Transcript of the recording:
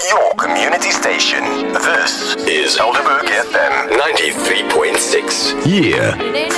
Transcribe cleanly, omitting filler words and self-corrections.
your community station. This is Elderberg FM 93.6. Yeah.